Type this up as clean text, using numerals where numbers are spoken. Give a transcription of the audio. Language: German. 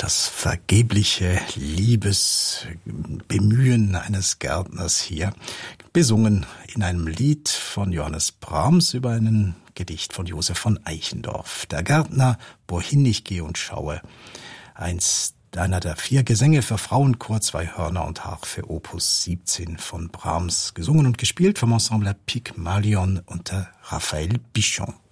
Das vergebliche Liebesbemühen eines Gärtners hier, besungen in einem Lied von Johannes Brahms über ein Gedicht von Josef von Eichendorff. Der Gärtner, wohin ich gehe und schaue. Einer der 4 Gesänge für Frauenchor, 2 Hörner und Harfe, Opus 17 von Brahms, gesungen und gespielt vom Ensemble Pygmalion unter Raphael Bichon.